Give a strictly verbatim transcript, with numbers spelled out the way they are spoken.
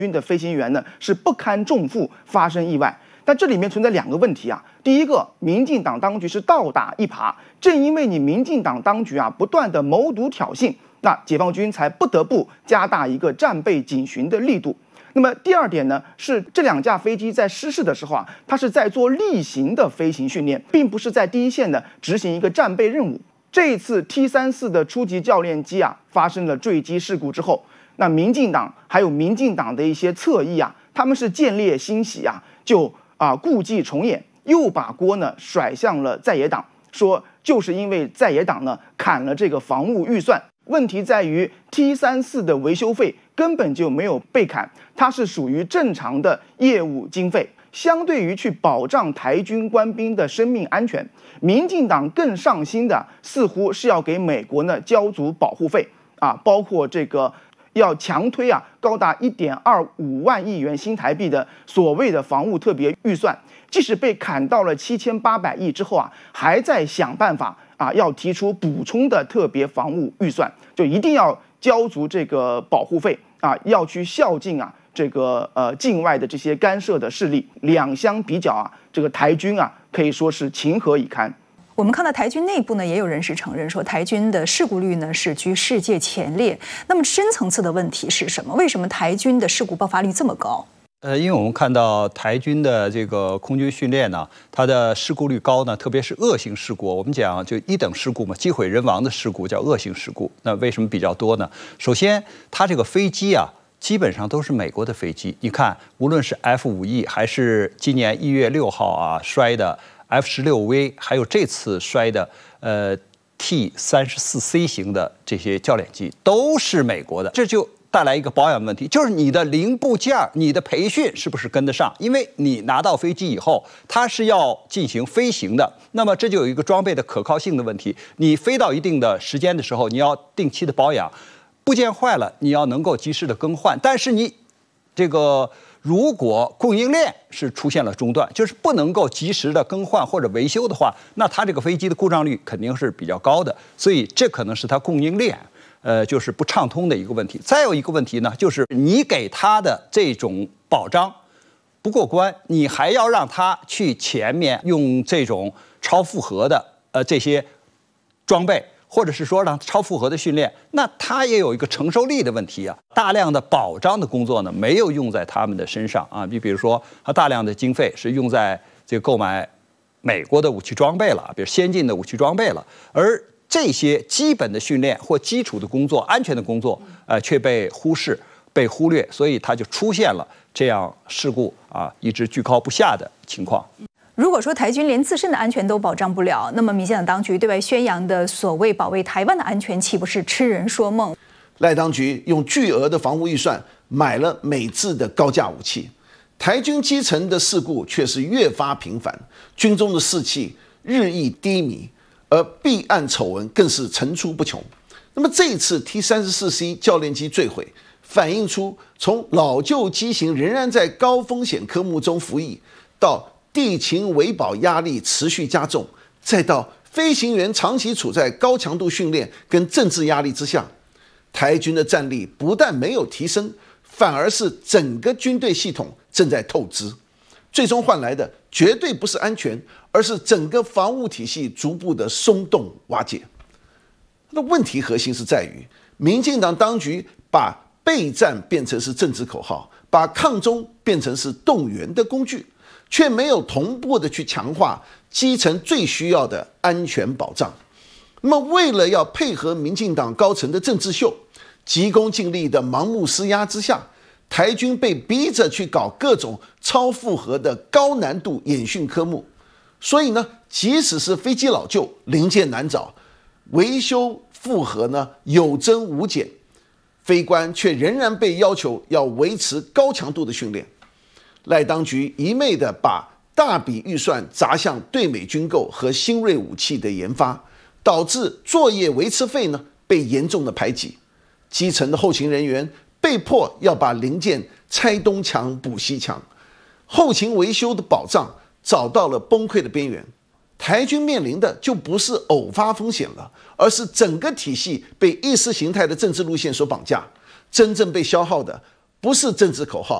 军的飞行员呢是不堪重负发生意外。但这里面存在两个问题啊。第一个，民进党当局是倒打一耙，正因为你民进党当局啊不断的谋独挑衅，那解放军才不得不加大一个战备警巡的力度。那么第二点呢，是这两架飞机在失事的时候啊，它是在做例行的飞行训练，并不是在第一线的执行一个战备任务。这一次 T 三十四 的初级教练机啊发生了坠机事故之后，那民进党还有民进党的一些侧翼啊，他们是见猎欣喜啊，就啊故伎重演，又把锅呢甩向了在野党，说就是因为在野党呢砍了这个防务预算。问题在于 T 三十四 的维修费根本就没有被砍，它是属于正常的业务经费。相对于去保障台军官兵的生命安全，民进党更上心的似乎是要给美国呢交足保护费啊，包括这个要强推啊高达 一点二五万亿元新台币的所谓的防务特别预算，即使被砍到了七千八百亿之后啊，还在想办法啊要提出补充的特别防务预算，就一定要交足这个保护费啊，要去孝敬啊这个呃境外的这些干涉的势力。两相比较啊，这个台军啊可以说是情何以堪。 我们看到台军内部呢，也有人士承认说，台军的事故率呢是居世界前列。那么深层次的问题是什么？为什么台军的事故爆发率这么高？ 呃，因为我们看到台军的这个空军训练呢，它的事故率高呢，特别是恶性事故。我们讲就一等事故嘛，机毁人亡的事故叫恶性事故。那为什么比较多呢？首先，它这个飞机啊，基本上都是美国的飞机。你看，无论是 F 五 E 还是今年一月六号啊摔的 F 十六 V， 还有这次摔的呃 T 三十四 C 型的这些教练机，都是美国的。这就带来一个保养问题，就是你的零部件、你的培训是不是跟得上？因为你拿到飞机以后，它是要进行飞行的，那么这就有一个装备的可靠性的问题。你飞到一定的时间的时候，你要定期的保养，部件坏了，你要能够及时的更换。但是你这个如果供应链是出现了中断，就是不能够及时的更换或者维修的话，那它这个飞机的故障率肯定是比较高的。所以这可能是它供应链。呃，就是不畅通的一个问题。再有一个问题呢，就是你给他的这种保障不过关，你还要让他去前面用这种超负荷的呃这些装备，或者是说让超负荷的训练，那他也有一个承受力的问题啊。大量的保障的工作呢，没有用在他们的身上啊。你比如说，他大量的经费是用在这个购买美国的武器装备了，比如先进的武器装备了，而这些基本的训练或基础的工作、安全的工作，呃，却被忽视、被忽略，所以它就出现了这样事故啊，一直居高不下的情况。 如果说台军连自身的安全都保障不了，那么民进党当局对外宣扬的所谓保卫台湾的安全，岂不是痴人说梦？ 赖当局用巨额的防务预算买了美制的高价武器，台军基层的事故却是越发频繁，军中的士气日益低迷。而弊案丑闻更是层出不穷。那么这一次 T 三十四 C 教练机坠毁，反映出从老旧机型仍然在高风险科目中服役，到地勤维保压力持续加重，再到飞行员长期处在高强度训练跟政治压力之下，台军的战力不但没有提升，反而是整个军队系统正在透支。最终换来的绝对不是安全，而是整个防务体系逐步的松动瓦解。那问题核心是在于，民进党当局把备战变成是政治口号，把抗中变成是动员的工具，却没有同步的去强化基层最需要的安全保障。那么，为了要配合民进党高层的政治秀，急功近利的盲目施压之下，台军被逼着去搞各种超负荷的高难度演训科目，所以呢，即使是飞机老旧、零件难找，维修负荷呢有增无减，飞官却仍然被要求要维持高强度的训练。赖当局一昧的把大笔预算砸向对美军购和新锐武器的研发，导致作业维持费呢被严重的排挤，基层的后勤人员被迫要把零件拆东墙补西墙，后勤维修的保障找到了崩溃的边缘。台军面临的就不是偶发风险了，而是整个体系被意识形态的政治路线所绑架，真正被消耗的不是政治口号。